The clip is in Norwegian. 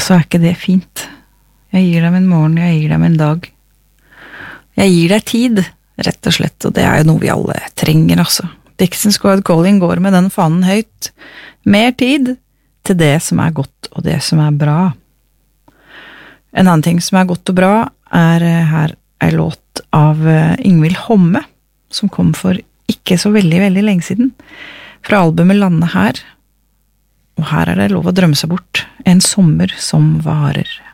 Altså, ikke det fint? Jeg gir dem en morgen, jeg gir dem en dag. Jeg gir deg tid, rett og slett, og det jo noe vi alle trenger, altså. Dixon Squad Calling går med den fanen høyt. Mer tid til det som godt, og det som bra. En annen ting som godt og bra, her en låt av Ingvild Homme, som kom for ikke så veldig, veldig lenge siden, fra albumet Lande her. Og her det lov å drømme seg bort. En sommer som varer.